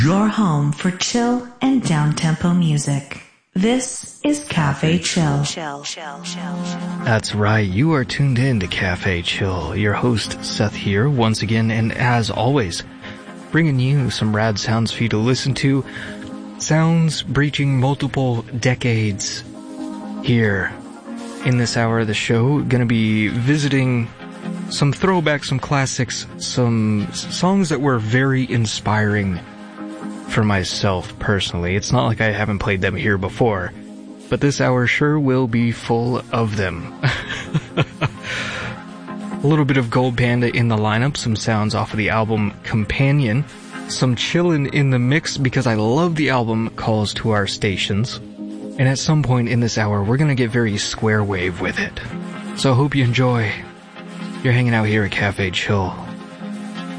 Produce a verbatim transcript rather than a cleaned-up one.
Your home for chill and down-tempo music. This is Cafe Chill. That's right, you are tuned in to Cafe Chill. Your host, Seth, here once again, and as always, bringing you some rad sounds for you to listen to. Sounds breaching multiple decades. Here, in this hour of the show, gonna be visiting some throwbacks, some classics, some songs that were very inspiring for myself personally. It's not like I haven't played them here before, but this hour sure will be full of them. A little bit of Gold Panda in the lineup, some sounds off of the album Companion, some chillin' in the mix because I love the album Calls to Our Stations, and at some point in this hour we're gonna get very square wave with it. So I hope you enjoy. You're hanging out here at Cafe Chill.